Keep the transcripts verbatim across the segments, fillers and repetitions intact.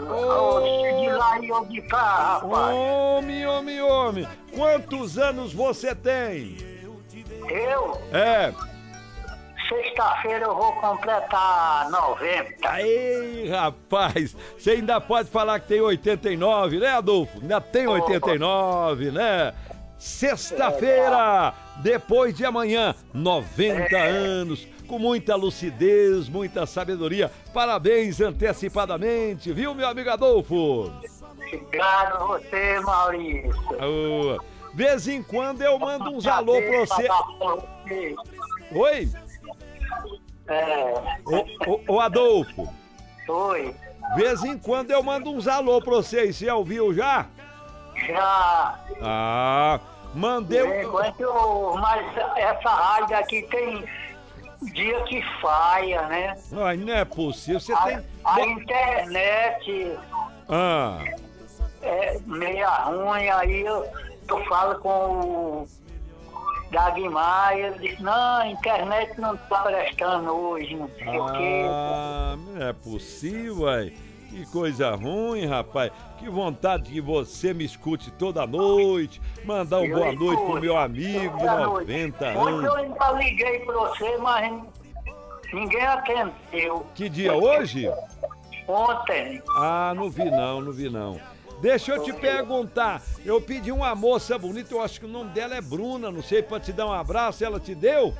Ô, de lá e eu de cá, rapaz. Homem, homem, homem. Quantos anos você tem? Eu, É. sexta-feira eu vou completar noventa. Ei, rapaz, você ainda pode falar que tem oitenta e nove, né, Adolfo? Ainda tem oitenta e nove, né? Sexta-feira, depois de amanhã, noventa anos, com muita lucidez, muita sabedoria. Parabéns antecipadamente, viu, meu amigo Adolfo? Obrigado a você, Maurício. Oh, vez em quando eu mando uns alô pra você. Oi? É. Ô, ô, ô, Adolfo, Oi. vez em quando eu mando uns alô pra vocês, você ouviu já? Já. Ah, mandei um... Enquanto eu, mas essa rádio aqui tem dia que falha, né? Ai, não é possível, você A, tem... a internet Ah, é meia ruim, aí eu, eu falo com o Dagmar, ele disse, não, a internet não tá prestando hoje, não sei o quê. ah, não é possível, ué. Que coisa ruim, rapaz. Que vontade que você me escute toda noite. Mandar uma Eu boa noite pro escuto, meu amigo de toda noite. noventa Ontem eu anos. ainda liguei pra você, mas ninguém atendeu. Que dia hoje? Ontem. Ah, não vi não, não vi não. Deixa eu te perguntar, eu pedi uma moça bonita, eu acho que o nome dela é Bruna, não sei, pra te dar um abraço, ela te deu?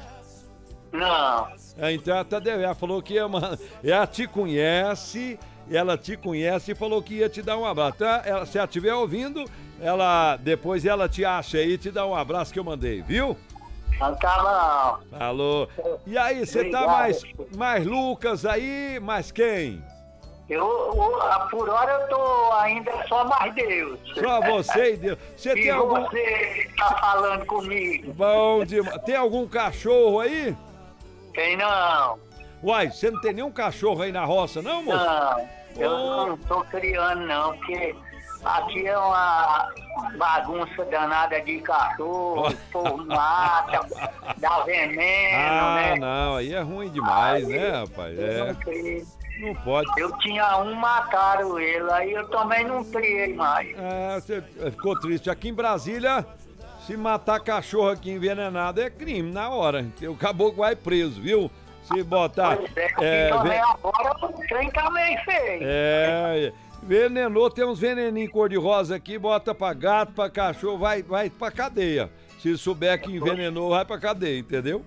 Não. É, então ela, tá devendo, ela falou que ia, man- ela te conhece, ela te conhece e falou que ia te dar um abraço. Então, ela, se ela estiver ouvindo, ela, depois ela te acha aí e te dá um abraço que eu mandei, viu? Não tava não. Alô. E aí, você tá Obrigado. mais, mais Lucas aí, mais quem? Eu, eu, a- por hora eu tô ainda só mais Deus. Só você e Deus. Você E tem algum... você tá falando comigo? Bom demais. Tem algum cachorro aí? Tem não. Uai, você não tem nenhum cachorro aí na roça, não, moço? Não. Eu Ô. não tô criando não, porque aqui é uma bagunça danada de cachorro, por mata, dá veneno, Ah, né? não, aí é ruim demais, Aí, né, rapaz? eu É, não crio. não pode. Eu tinha um, mataram ele, aí eu também não criei mais. É, você ficou triste. Aqui em Brasília, se matar cachorro aqui envenenado é crime na hora. O caboclo vai preso, viu? Se botar. Pois é, aqui É, também ven- agora o trem tá meio feio. é, venenou, tem uns veneninhos cor-de-rosa aqui, bota pra gato, pra cachorro, vai, vai pra cadeia. Se souber que envenenou, vai pra cadeia, entendeu?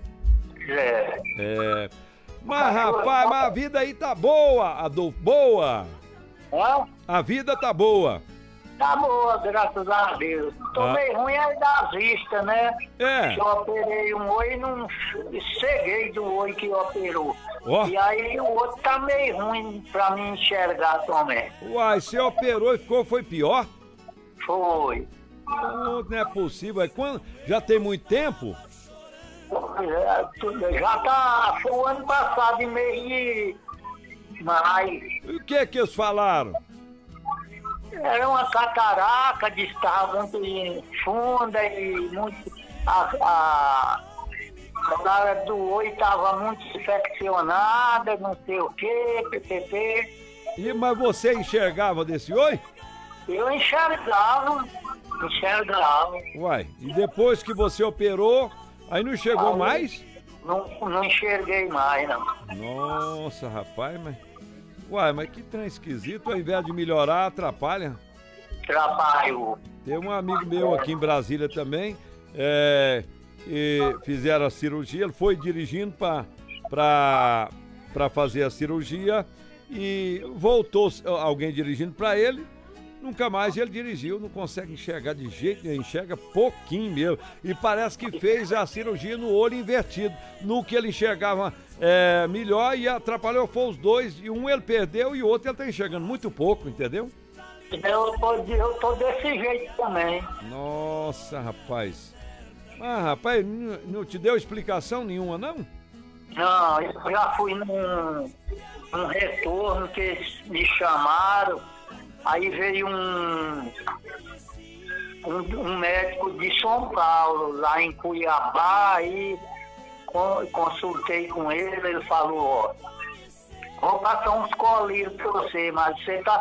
É. É. Mas, rapaz, mas a vida aí tá boa, Adolfo, boa. Hã? A vida tá boa. Tá boa, graças a Deus. Tô Ah. meio ruim aí das vistas, né? É. Eu operei um olho e não ceguei do olho que operou. Ó. E aí o outro tá meio ruim pra mim enxergar também. Uai, você operou e ficou, foi pior? Foi. Não, não é possível. É quando, já tem muito tempo? É, tudo- Já tá. Foi o ano passado, em mês de maio. E o que que eles falaram? Era uma cataraca, de estar muito funda e muito. A, a, a área do olho estava muito infeccionada, não sei o que, P P P. E, mas você enxergava desse oi? Eu enxergava, enxergava. Uai, e depois que você operou, aí não chegou Aí- mais? Não, não enxerguei mais, não. Nossa, rapaz, mas... Uai, mas que trem esquisito, ao invés de melhorar, atrapalha. Trabalho. Tem um amigo meu aqui em Brasília também, é, e fizeram a cirurgia, ele foi dirigindo para pra, pra fazer a cirurgia e voltou alguém dirigindo para ele, nunca mais ele dirigiu, não consegue enxergar de jeito nenhum, enxerga pouquinho mesmo. E parece que fez a cirurgia no olho invertido, no que ele enxergava é, melhor e atrapalhou, foi os dois, e um ele perdeu e o outro ele tá enxergando muito pouco, entendeu? Eu tô, eu tô desse jeito também. Nossa, rapaz. Ah, rapaz, não, não te deu explicação nenhuma, não? Não, eu já fui num, num retorno que eles me chamaram, aí veio um, um, um médico de São Paulo, lá em Cuiabá, aí con- consultei com ele, ele falou, ó, vou passar uns colírios pra você, mas você tá